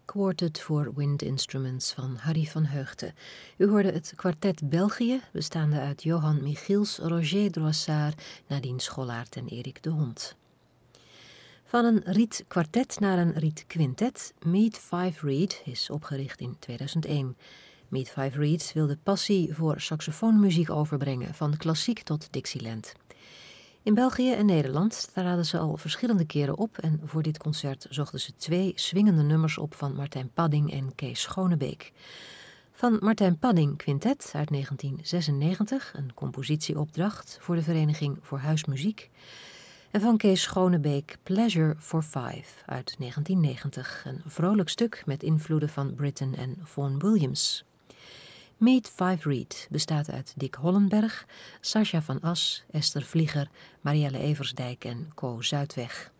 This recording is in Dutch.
Quartet for Wind Instruments van Harry van Heugten. U hoorde het kwartet België, bestaande uit Johan Michiels, Roger Droissard, Nadine Schollaert en Erik de Hond. Van een rietkwartet naar een rietquintet, Meet Five Reed is opgericht in 2001. Meet Five Reed wil de passie voor saxofoonmuziek overbrengen, van klassiek tot Dixieland. In België en Nederland traden ze al verschillende keren op en voor dit concert zochten ze 2 swingende nummers op van Martijn Padding en Kees Schonebeek. Van Martijn Padding Quintet uit 1996, een compositieopdracht voor de Vereniging voor Huismuziek. En van Kees Schonebeek Pleasure for Five uit 1990, een vrolijk stuk met invloeden van Britten en Vaughan Williams. Meet Five Reed bestaat uit Dick Hollenberg, Sascha van As, Esther Vlieger, Marielle Eversdijk en Co Zuidweg.